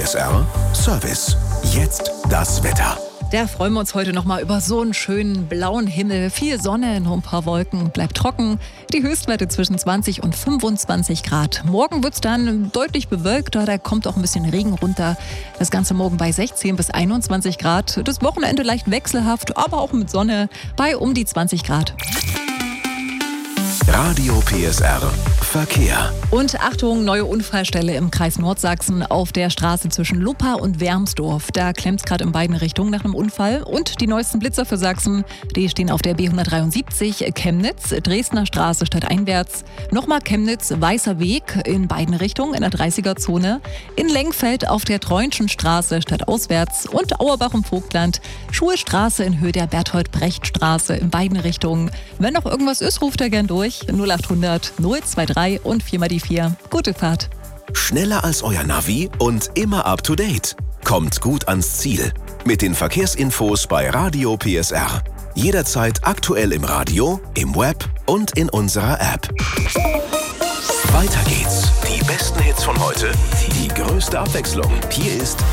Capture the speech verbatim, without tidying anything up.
S R Service. Jetzt das Wetter. Da freuen wir uns heute nochmal über so einen schönen blauen Himmel. Viel Sonne, nur ein paar Wolken, bleibt trocken. Die Höchstwerte zwischen zwanzig und fünfundzwanzig Grad. Morgen wird es dann deutlich bewölkter, da kommt auch ein bisschen Regen runter. Das Ganze morgen bei sechzehn bis einundzwanzig Grad. Das Wochenende leicht wechselhaft, aber auch mit Sonne bei um die zwanzig Grad. Radio P S R Verkehr. Und Achtung, neue Unfallstelle im Kreis Nordsachsen auf der Straße zwischen Luppa und Wermsdorf. Da klemmt es gerade in beiden Richtungen nach einem Unfall. Und die neuesten Blitzer für Sachsen, die stehen auf der B hundertdreiundsiebzig Chemnitz, Dresdner Straße stadteinwärts. Nochmal Chemnitz, Weißer Weg in beiden Richtungen in der dreißiger-Zone. In Lengfeld auf der Treuenschen Straße stadtauswärts und Auerbach im Vogtland. Schulstraße in Höhe der Berthold-Brecht-Straße in beiden Richtungen. Wenn noch irgendwas ist, ruft er gern durch. null achthundert null zwei drei und vier mal die vier. Gute Fahrt. Schneller als euer Navi und immer up to date. Kommt gut ans Ziel. Mit den Verkehrsinfos bei Radio P S R. Jederzeit aktuell im Radio, im Web und in unserer App. Weiter geht's. Die besten Hits von heute, die größte Abwechslung. Hier ist